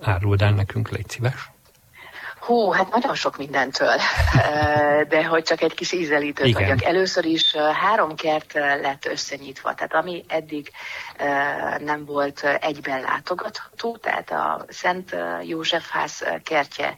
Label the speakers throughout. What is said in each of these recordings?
Speaker 1: áruld el nekünk, légy szíves.
Speaker 2: Hú, hát nagyon sok mindentől, de hogy csak egy kis ízelítőt adjak. Először is 3 kert lett összenyitva, tehát ami eddig nem volt egyben látogatható, tehát a Szent Józsefház kertje,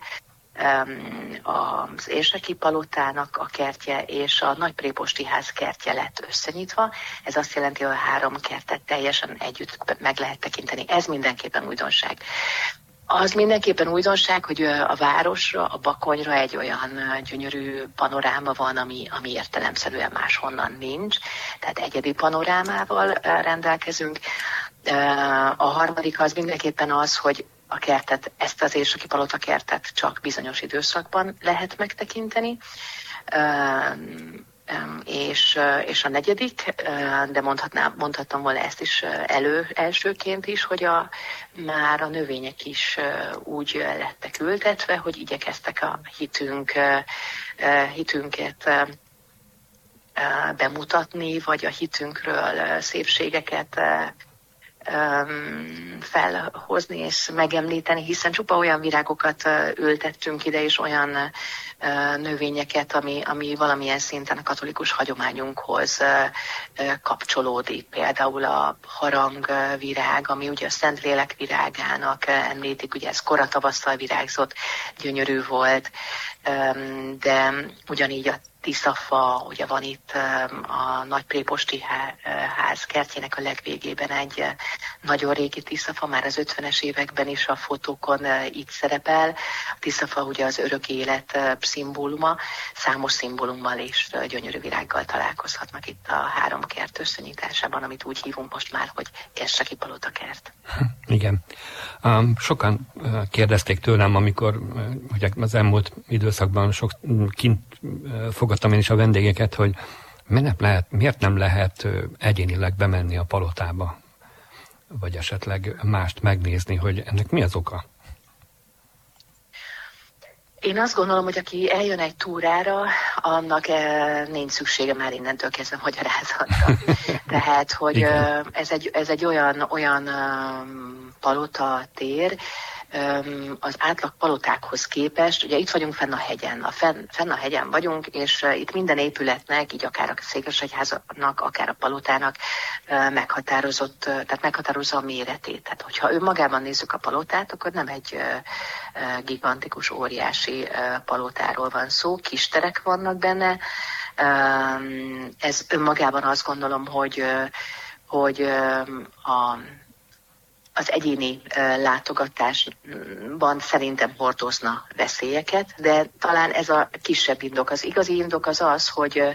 Speaker 2: az Érseki palotának a kertje és a Nagypréposti ház kertje lett összenyitva. Ez azt jelenti, hogy a 3 kertet teljesen együtt meg lehet tekinteni. Ez mindenképpen újdonság. Az mindenképpen újdonság, hogy a városra, a Bakonyra egy olyan gyönyörű panoráma van, ami értelemszerűen máshonnan nincs. Tehát egyedi panorámával rendelkezünk. A harmadik az mindenképpen az, hogy a kertet, ezt az Érseki palota kertet csak bizonyos időszakban lehet megtekinteni. És a negyedik, de mondhattam volna ezt is elsőként is, hogy már a növények is úgy lettek ültetve, hogy igyekeztek a hitünket bemutatni, vagy a hitünkről szépségeket felhozni és megemlíteni, hiszen csupa olyan virágokat ültettünk ide, és olyan növényeket, ami valamilyen szinten a katolikus hagyományunkhoz kapcsolódik. Például a harangvirág, ami ugye a Szentlélek virágának említik, ugye ez koratavasszal virágzott, gyönyörű volt, de ugyanígy a tiszafa, ugye van itt a Nagypréposti ház kertjének a legvégében egy nagyon régi tiszafa, már az 50-es években is a fotókon itt szerepel. A tiszafa ugye az örök élet szimbóluma, számos szimbólummal és gyönyörű virággal találkozhatnak itt a 3 kert összenyitásában, amit úgy hívunk most már, hogy Érseki palota kert.
Speaker 1: Igen. Sokan kérdezték tőlem, amikor ugye az időszakban sok kint fogadtam én is a vendégeket, hogy miért nem lehet egyénileg bemenni a palotába, vagy esetleg mást megnézni, hogy ennek mi az oka?
Speaker 2: Én azt gondolom, hogy aki eljön egy túrára, annak nincs szüksége már innentől kezdve magyarázatra. Tehát, hogy ez egy olyan palota tér, az átlag palotákhoz képest, ugye itt vagyunk fenn a hegyen, fenn a hegyen vagyunk, és itt minden épületnek, így akár a székesegyháznak, akár a palotának meghatározza a méretét. Tehát, hogyha önmagában nézzük a palotát, akkor nem egy gigantikus, óriási palotáról van szó, kis terek vannak benne. Ez önmagában azt gondolom, hogy az egyéni látogatásban szerintem hordozna veszélyeket, de talán ez a kisebb indok. Az igazi indok az, hogy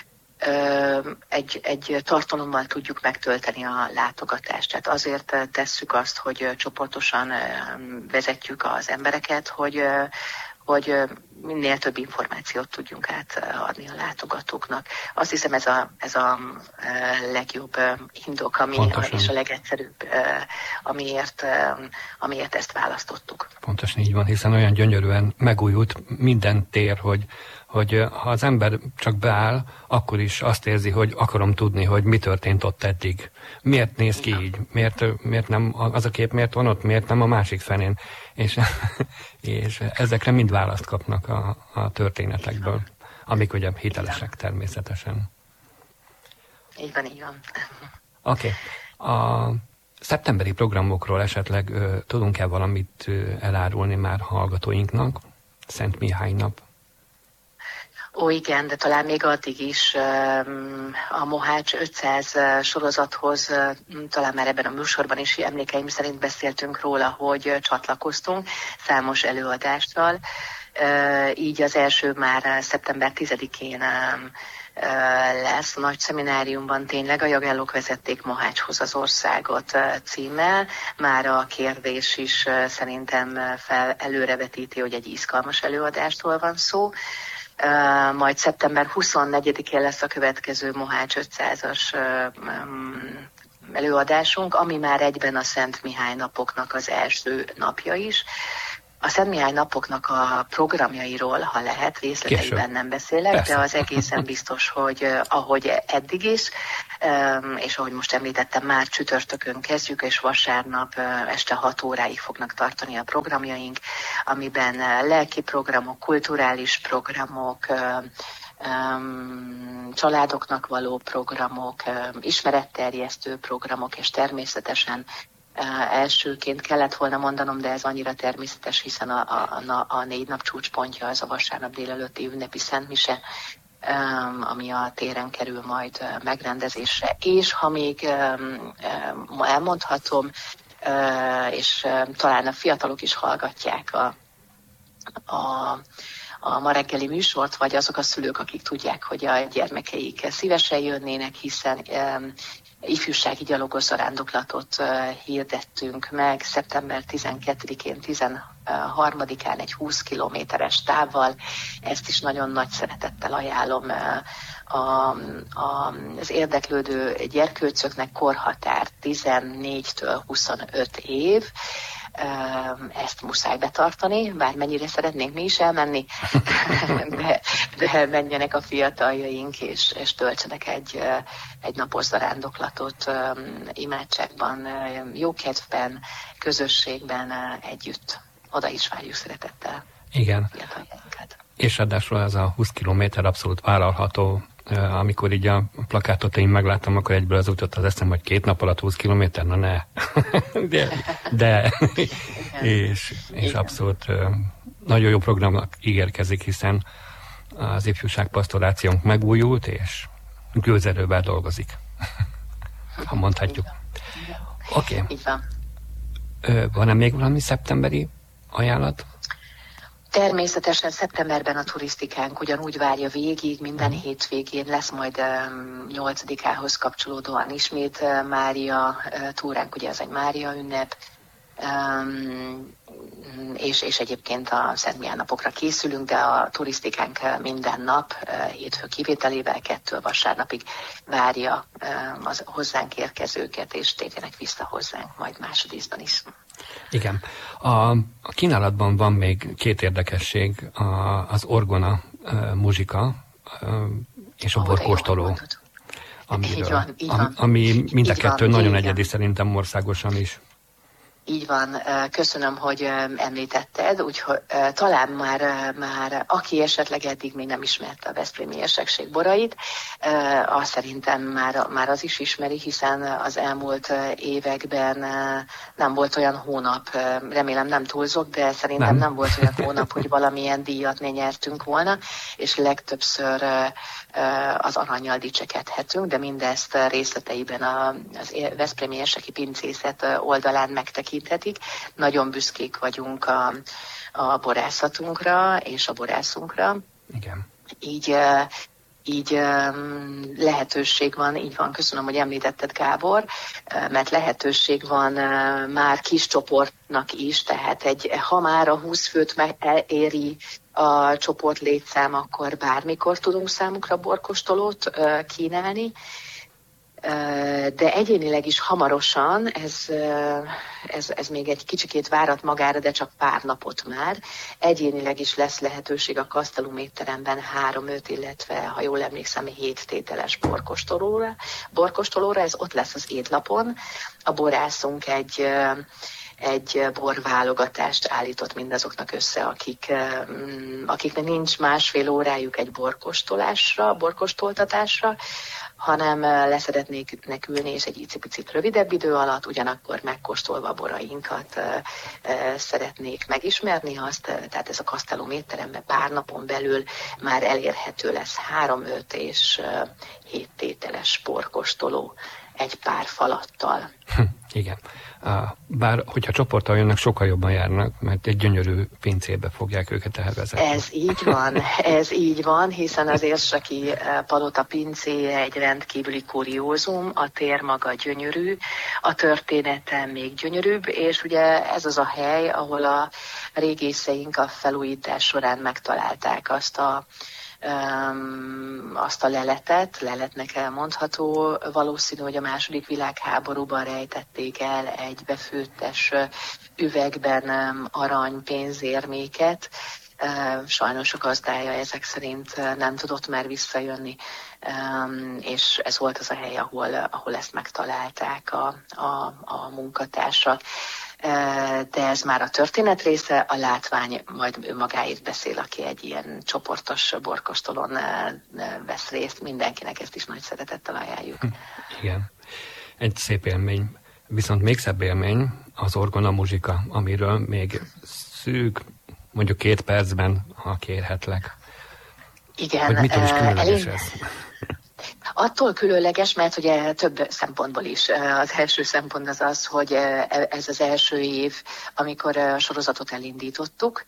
Speaker 2: egy tartalommal tudjuk megtölteni a látogatást. Tehát azért tesszük azt, hogy csoportosan vezetjük az embereket, hogy minél több információt tudjunk átadni a látogatóknak. Azt hiszem ez a legjobb indok, és a legegyszerűbb, amiért ezt választottuk.
Speaker 1: Pontosan így van, hiszen olyan gyönyörűen megújult minden tér, hogy ha az ember csak beáll, akkor is azt érzi, hogy akarom tudni, hogy mi történt ott eddig. Miért néz ki így? Miért nem az a kép, miért van ott? Miért nem a másik felén? És ezekre mind választ kapnak a történetekből, amik ugye hitelesek természetesen.
Speaker 2: Így van.
Speaker 1: Oké. A szeptemberi programokról esetleg tudunk-e valamit elárulni már hallgatóinknak? Szent Mihály nap.
Speaker 2: Ó, igen, de talán még addig is a Mohács 500 sorozathoz, talán már ebben a műsorban is emlékeim szerint beszéltünk róla, hogy csatlakoztunk számos előadással. Így az első már szeptember 10-én lesz a nagy szemináriumban, tényleg a Jagellók vezették Mohácshoz az országot címmel. Már a kérdés is szerintem előrevetíti, hogy egy izgalmas előadástól van szó. Majd szeptember 24-én lesz a következő Mohács 500-as előadásunk, ami már egyben a Szent Mihály napoknak az első napja is. A Szent Mihály napoknak a programjairól, ha lehet, részleteiben nem beszélek,
Speaker 1: Persze.
Speaker 2: de az egészen biztos, hogy ahogy eddig is, és ahogy most említettem, már csütörtökön kezdjük, és vasárnap este 6 óráig fognak tartani a programjaink, amiben lelki programok, kulturális programok, családoknak való programok, ismeretterjesztő programok, és természetesen elsőként kellett volna mondanom, de ez annyira természetes, hiszen a 4 nap csúcspontja az a vasárnap délelőtti ünnepi szentmise, ami a téren kerül majd megrendezésre. És ha még elmondhatom, és talán a fiatalok is hallgatják a ma reggeli műsort, vagy azok a szülők, akik tudják, hogy a gyermekeik szívesen jönnének, hiszen ifjúsági gyalogos zarándoklatot hirdettünk meg szeptember 12-én, 13-án egy 20 kilométeres távval. Ezt is nagyon nagy szeretettel ajánlom az érdeklődő gyerkőcöknek, korhatár 14-től 25 év. Ezt muszáj betartani, bármennyire szeretnénk mi is elmenni, de menjenek a fiataljaink, és töltsenek egy napos zarándoklatot imádságban, jókedvben, közösségben együtt. Oda is várjuk szeretettel.
Speaker 1: Igen. És ráadásul ez a 20 kilométer abszolút vállalható. Amikor így a plakátot én megláttam, akkor egyből az jutott az eszem, hogy 2 nap alatt 20 kilométer, na ne. de és abszolút nagyon jó programnak ígérkezik, hiszen az ifjúság pastorációnk megújult, és gőzerővel dolgozik, ha mondhatjuk. Oké. Van-e még valami szeptemberi ajánlat?
Speaker 2: Természetesen szeptemberben a turisztikánk ugyanúgy várja végig, minden hétvégén lesz majd 8-ához kapcsolódóan ismét Mária túránk, ugye ez egy Mária ünnep, és egyébként a Szent Mihály napokra készülünk, de a turisztikánk minden nap, hétfő kivételével 2 vasárnapig várja az hozzánk érkezőket, és térjenek vissza hozzánk majd másodízban is.
Speaker 1: Igen. A kínálatban van még 2 érdekesség, az orgona muzsika és a borkóstoló, ami mind a kettő nagyon egyedi szerintem országosan is.
Speaker 2: Így van, köszönöm, hogy említetted, úgyhogy talán már aki esetleg eddig még nem ismerte a veszprémi érsekség borait, azt szerintem már az is ismeri, hiszen az elmúlt években nem volt olyan hónap, remélem nem túlzok, de szerintem nem volt olyan hónap, hogy valamilyen díjat ne nyertünk volna, és legtöbbször az arannyal dicsekedhetünk, de mindezt részleteiben az veszprémi érseki pincészet oldalán megtekinthetik. Nagyon büszkék vagyunk a borászatunkra és a borászunkra.
Speaker 1: Igen.
Speaker 2: Így lehetőség van, így van, köszönöm, hogy említetted, Gábor, mert lehetőség van már kis csoportnak is, tehát ha már a 20 főt éri a csoport létszám, akkor bármikor tudunk számukra borkóstolót kínálni, de egyénileg is hamarosan, ez még egy kicsikét várat magára, de csak pár napot már, egyénileg is lesz lehetőség a Castellum étteremben 3-5, illetve, ha jól emlékszem, 7 tételes borkóstolóra, ez ott lesz az étlapon. A borászunk egy borválogatást állított mindazoknak össze, akiknek nincs másfél órájuk egy borkóstoltatásra, hanem leszeretnék ülni, és egy icipicit rövidebb idő alatt, ugyanakkor megkóstolva a borainkat szeretnék megismerni azt, tehát ez a Castellum étteremben pár napon belül már elérhető lesz 3-5 és 7 tételes borkóstoló egy pár falattal.
Speaker 1: Igen. Bár, hogyha csoporttal jönnek, sokkal jobban járnak, mert egy gyönyörű pincébe fogják őket elvezetni.
Speaker 2: Ez így van, hiszen az érseki palota pincéje egy rendkívüli kuriózum, a tér maga gyönyörű, a története még gyönyörűbb, és ugye ez az a hely, ahol a régészeink a felújítás során megtalálták azt a azt a leletnek elmondható. Valószínű, hogy a II. Világháborúban rejtették el egy befőttes üvegben arany pénzérméket. Sajnos a gazdája ezek szerint nem tudott már visszajönni, és ez volt az a hely, ahol ezt megtalálták a munkatársak. De ez már a történet része, a látvány majd önmagáért beszél, aki egy ilyen csoportos borkostolon vesz részt. Mindenkinek ezt is nagy szeretettel ajánljuk.
Speaker 1: Igen, egy szép élmény. Viszont még szebb élmény az orgona muzsika, amiről még szűk, mondjuk 2 percben, ha kérhetlek.
Speaker 2: Igen.
Speaker 1: Hogy mitől is különleges ez?
Speaker 2: Attól különleges, mert ugye több szempontból is. Az első szempont az, hogy ez az első év, amikor a sorozatot elindítottuk,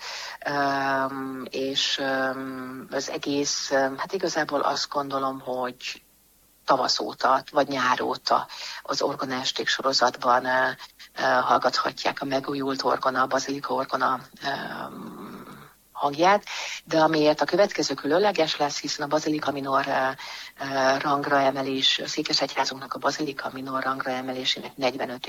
Speaker 2: és az egész, hát igazából azt gondolom, hogy tavasz óta, vagy nyár óta az orgonásték sorozatban hallgathatják a megújult orgona, a bazilika orgona hangját, de amiért a következő különleges lesz, hiszen a bazilika minor rangra emelés, a székesegyházunknak a bazilika minor rangra emelésének 45.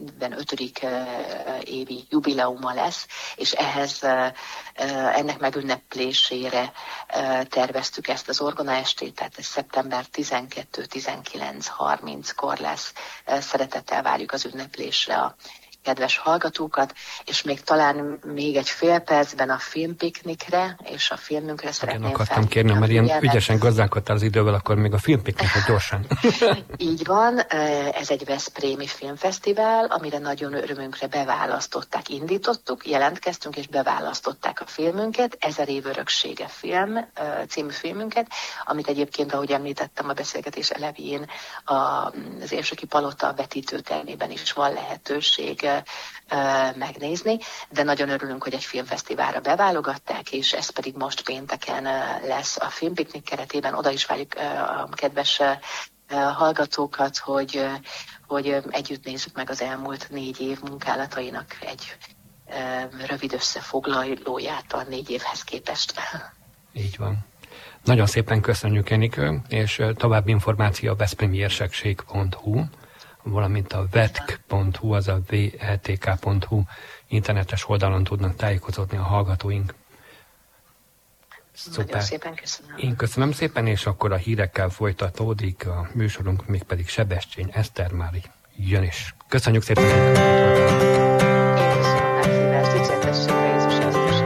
Speaker 2: évi jubileuma lesz, és ennek megünneplésére terveztük ezt az orgonaestét, tehát ez szeptember 12-19-30-kor lesz. Szeretettel várjuk az ünneplésre a kedves hallgatókat, és még egy fél percben a filmpiknikre és a filmünkre szeretném
Speaker 1: felhívni. Akartam kérni, mert ilyen ügyesen gazdálkodtál az idővel, akkor még a filmpiknikre gyorsan.
Speaker 2: Így van, ez egy veszprémi filmfesztivál, amire nagyon örömünkre beválasztották, indítottuk, jelentkeztünk és beválasztották a filmünket, 1000 év öröksége film című filmünket, amit egyébként, ahogy említettem a beszélgetés elején, az Érseki Palota vetítőtermében is van lehetőség megnézni, de nagyon örülünk, hogy egy filmfesztiválra beválogatták, és ez pedig most pénteken lesz a filmpiknik keretében. Oda is várjuk a kedves hallgatókat, hogy együtt nézzük meg az elmúlt 4 év munkálatainak egy rövid összefoglalóját a 4 évhez képest.
Speaker 1: Így van. Nagyon szépen köszönjük, Enikő, és további információ a veszprémérsekség.hu, valamint a vetk.hu, az a vetk.hu internetes oldalon tudnak tájékozódni a hallgatóink.
Speaker 2: Szuper. Nagyon szépen köszönöm.
Speaker 1: Én köszönöm szépen, és akkor a hírekkel folytatódik a műsorunk, mégpedig Sebestyén Eszter már jön is. Köszönjük szépen!
Speaker 2: Én köszönöm a meghívást, dicséretességre Jézus Krisztus.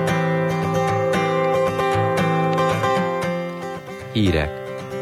Speaker 3: Hírek.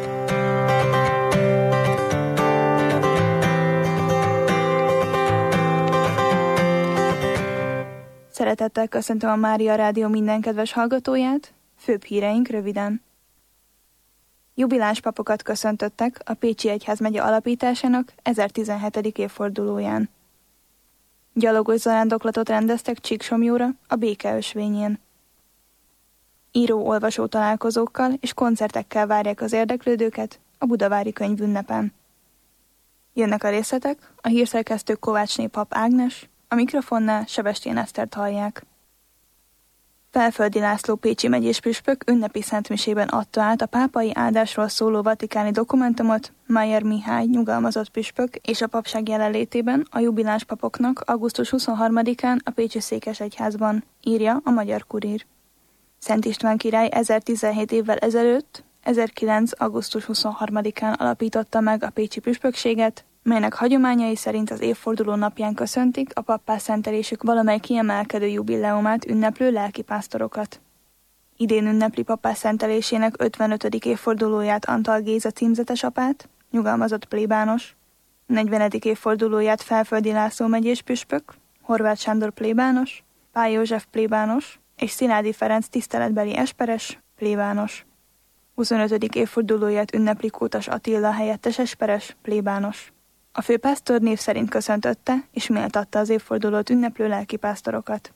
Speaker 4: Szeretettel köszöntöm a Mária Rádió minden kedves hallgatóját, főbb híreink röviden. Jubiláns papokat köszöntöttek a Pécsi Egyházmegye alapításának 1017. évfordulóján. Gyalogos zarándoklatot rendeztek Csíksomjóra, a Békeösvényén. Író-olvasó találkozókkal és koncertekkel várják az érdeklődőket a Budavári Könyvünnepen. Jönnek a részletek, a hírszerkesztő Kovácsné Pap Ágnes, a mikrofonnál Sebestyén Esztert hallják. Felföldi László pécsi megyés püspök ünnepi szentmisében adta át a pápai áldásról szóló vatikáni dokumentumot Mayer Mihály nyugalmazott püspök és a papság jelenlétében a jubiláns papoknak augusztus 23-án a Pécsi Székesegyházban, írja a Magyar Kurír. Szent István király 1017 évvel ezelőtt, 1009. augusztus 23-án alapította meg a pécsi püspökséget, melynek hagyományai szerint az évforduló napján köszöntik a pappá szentelésük valamely kiemelkedő jubileumát ünneplő lelkipásztorokat. Idén ünnepli pappá szentelésének 55. évfordulóját Antal Géza címzetes apát, nyugalmazott plébános, 40. évfordulóját Felföldi László megyés püspök, Horváth Sándor plébános, Pál József plébános és Sziládi Ferenc tiszteletbeli esperes, plébános. 25. évfordulóját ünnepli Kótas Attila helyettes esperes, plébános. A főpásztor név szerint köszöntötte és méltatta az évfordulót ünneplő lelkipásztorokat.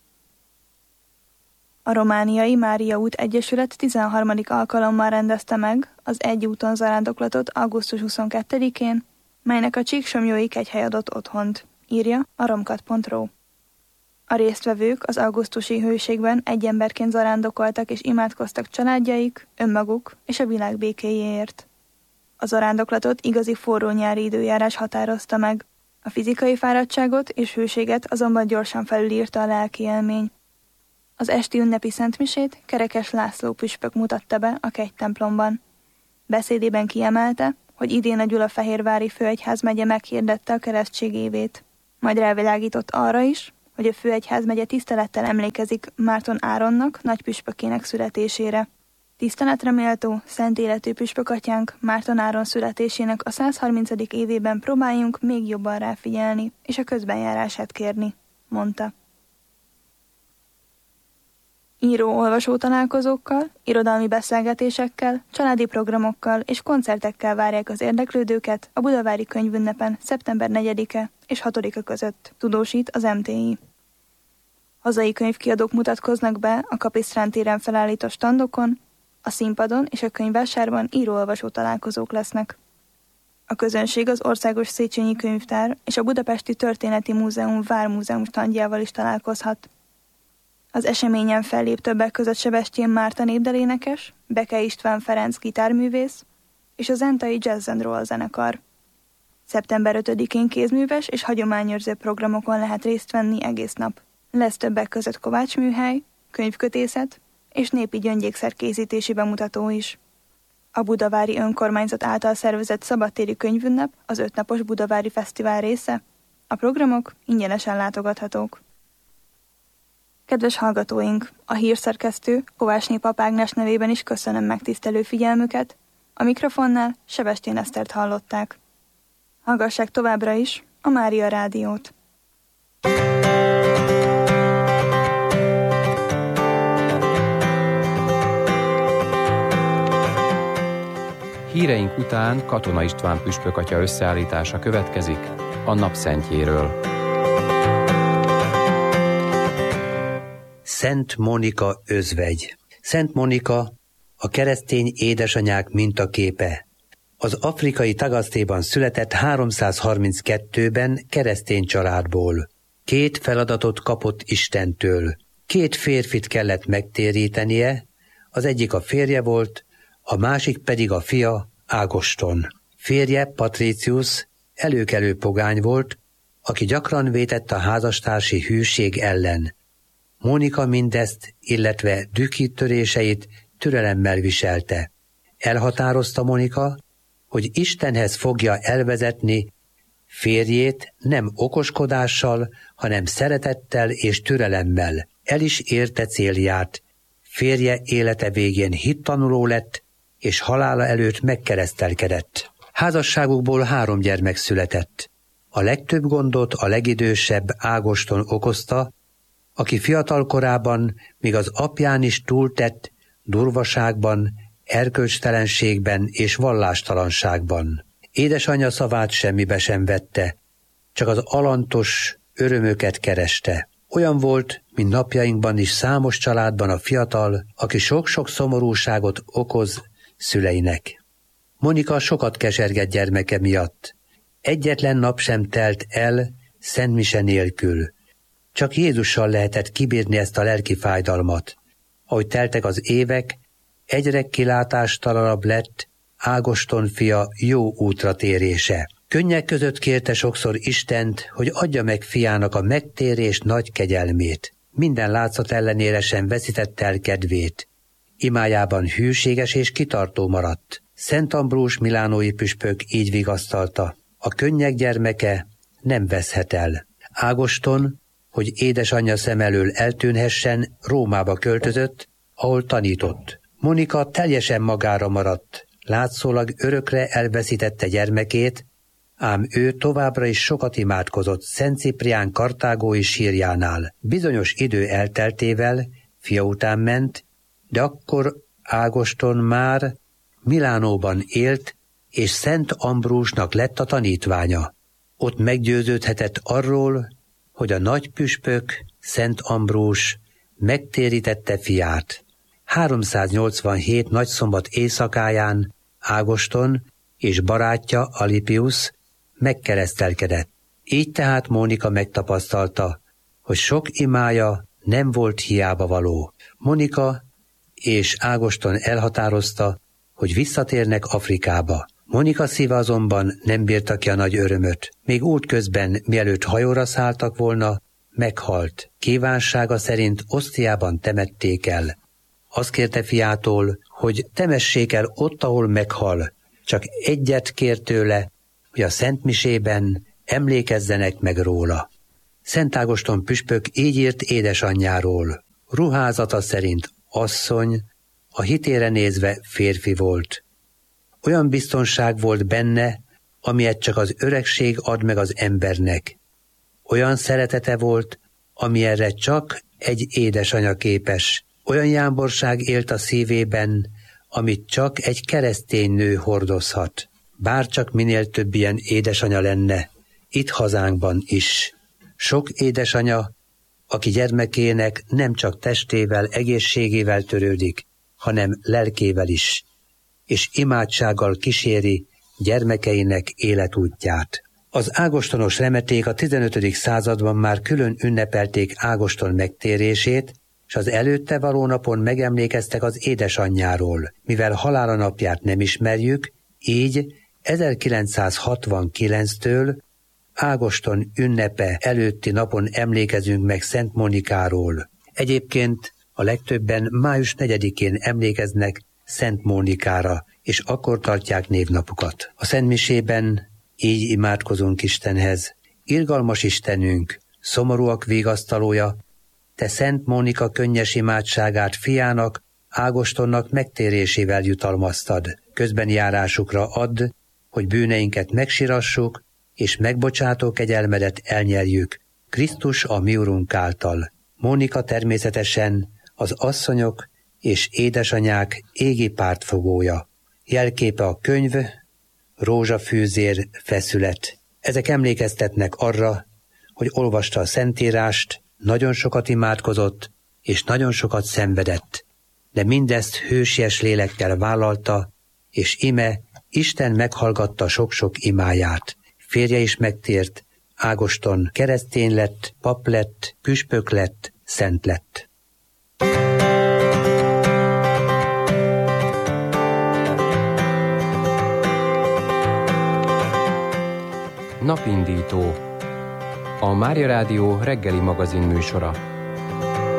Speaker 4: A Romániai Mária út Egyesület 13. alkalommal rendezte meg az Egy úton zarándoklatot augusztus 22-én, melynek a Csíksomjói kegyhely adott otthont, írja a romkat.ro. A résztvevők az augusztusi hőségben egy emberként zarándokoltak és imádkoztak családjaik, önmaguk és a világ békéjéért. A zarándoklatot igazi forró nyári időjárás határozta meg. A fizikai fáradtságot és hőséget azonban gyorsan felülírta a lelki élmény. Az esti ünnepi szentmisét Kerekes László püspök mutatta be a kegytemplomban. Beszédében kiemelte, hogy idén a Gyulafehérvári főegyházmegye meghirdette a keresztség évét. Majd rávilágított arra is, hogy a főegyházmegye tisztelettel emlékezik Márton Áronnak, nagypüspökének születésére. Tiszteletre méltó, szent életű püspökatyánk Márton Áron születésének a 130. évében próbáljunk még jobban ráfigyelni, és a közbenjárását kérni, mondta. Író-olvasó találkozókkal, irodalmi beszélgetésekkel, családi programokkal és koncertekkel várják az érdeklődőket a Budavári Könyvünnepen szeptember 4-e és 6-a között, tudósít az MTI. Hazai könyvkiadók mutatkoznak be a Kapisztrán téren felállított standokon, a színpadon és a könyvvásárban író-olvasó találkozók lesznek. A közönség az Országos Széchenyi Könyvtár és a Budapesti Történeti Múzeum Vármúzeum standjával is találkozhat. Az eseményen fellép többek között Sebestyén Márta népdalénekes, Beke István Ferenc gitárművész és a Zentai Jazz and Roll zenekar. Szeptember 5-én kézműves és hagyományőrző programokon lehet részt venni egész nap. Lesz többek között kovácsműhely, könyvkötészet és népi gyöngyékszer-készítési bemutató is. A Budavári Önkormányzat által szervezett szabadtéri könyvünnep az 5 napos Budavári Fesztivál része. A programok ingyenesen látogathatók. Kedves hallgatóink, a hírszerkesztő Kovácsné Pap Ágnes nevében is köszönöm megtisztelő figyelmüket. A mikrofonnál Sebestyén Esztert hallották. Hallgassák továbbra is a Mária Rádiót.
Speaker 3: Híreink után Katona István püspökatya összeállítása következik a napszentjéről.
Speaker 5: Szent Monika özvegy. Szent Monika a keresztény édesanyák mintaképe. Az afrikai Tagasztéban született 332-ben keresztény családból. 2 feladatot kapott Istentől. 2 férfit kellett megtérítenie, az egyik a férje volt, a másik pedig a fia, Ágoston. Férje, Patricius, előkelő pogány volt, aki gyakran vétett a házastársi hűség ellen. Monika mindezt, illetve dühkitöréseit türelemmel viselte. Elhatározta Monika, hogy Istenhez fogja elvezetni férjét nem okoskodással, hanem szeretettel és türelemmel. El is érte célját. Férje élete végén hittanuló lett, és halála előtt megkeresztelkedett. Házasságukból 3 gyermek született. A legtöbb gondot a legidősebb Ágoston okozta, aki fiatal korában, míg az apján is túltett, durvaságban, erkölcstelenségben és vallástalanságban. Édesanyja szavát semmibe sem vette, csak az alantos örömöket kereste. Olyan volt, mint napjainkban is számos családban a fiatal, aki sok-sok szomorúságot okoz szüleinek. Monika sokat kesergett gyermeke miatt. Egyetlen nap sem telt el szentmise nélkül. Csak Jézussal lehetett kibírni ezt a lelki fájdalmat. Ahogy teltek az évek, egyre kilátástalanabb lett Ágoston fia jó útra térése. Könnyek között kérte sokszor Istent, hogy adja meg fiának a megtérés nagy kegyelmét. Minden látszat ellenére sem veszítette el kedvét. Imájában hűséges és kitartó maradt. Szent Ambrus milánói püspök így vigasztalta: a könnyek gyermeke nem veszhet el. Ágoston, hogy édesanyja szem elől eltűnhessen, Rómába költözött, ahol tanított. Monika teljesen magára maradt, látszólag örökre elveszítette gyermekét, ám ő továbbra is sokat imádkozott Szent Ciprián kartágói sírjánál. Bizonyos idő elteltével fia után ment, de akkor Ágoston már Milánóban élt, és Szent Ambrusnak lett a tanítványa. Ott meggyőződhetett arról, hogy a nagy püspök, Szent Ambrus megtérítette fiát. 387 nagyszombat éjszakáján Ágoston és barátja Alipius megkeresztelkedett. Így tehát Mónika megtapasztalta, hogy sok imája nem volt hiába való. Monika és Ágoston elhatározta, hogy visszatérnek Afrikába. Monika szíve azonban nem bírta ki a nagy örömöt. Még útközben, mielőtt hajóra szálltak volna, meghalt. Kívánsága szerint Osztiában temették el. Azt kérte fiától, hogy temessék el ott, ahol meghal. Csak egyet kért tőle, hogy a szentmisében emlékezzenek meg róla. Szent Ágoston püspök így írt édesanyjáról. Ruházata szerint asszony, a hitére nézve férfi volt. Olyan biztonság volt benne, amilyet csak az öregség ad meg az embernek. Olyan szeretete volt, amilyenre csak egy édesanya képes. Olyan jámborság élt a szívében, amit csak egy keresztény nő hordozhat. Bárcsak minél több ilyen édesanya lenne, itt hazánkban is. Sok édesanya, aki gyermekének nem csak testével, egészségével törődik, hanem lelkével is, és imádsággal kíséri gyermekeinek életútját. Az ágostonos remeték a 15. században már külön ünnepelték Ágoston megtérését, és az előtte való napon megemlékeztek az édesanyjáról. Mivel halála napját nem ismerjük, így 1969-től Ágoston ünnepe előtti napon emlékezünk meg Szent Monikáról. Egyébként a legtöbben május 4-én emlékeznek Szent Mónikára, és akkor tartják névnapukat. A szentmisében így imádkozunk Istenhez. Irgalmas Istenünk, szomorúak vigasztalója, te Szent Mónika könnyes imádságát fiának, Ágostonnak megtérésével jutalmaztad. Közben járásukra add, hogy bűneinket megsirassuk, és megbocsátó kegyelmedet elnyerjük, Krisztus a mi Urunk által. Mónika természetesen az asszonyok és édesanyák égi pártfogója. Jelképe a könyv, rózsafűzér, feszület. Ezek emlékeztetnek arra, hogy olvasta a Szentírást, nagyon sokat imádkozott, és nagyon sokat szenvedett, de mindezt hősies lélekkel vállalta, és ime Isten meghallgatta sok-sok imáját. Férje is megtért, Ágoston keresztény lett, pap lett, püspök lett, szent lett.
Speaker 3: Napindító. A Mária Rádió reggeli magazin műsora.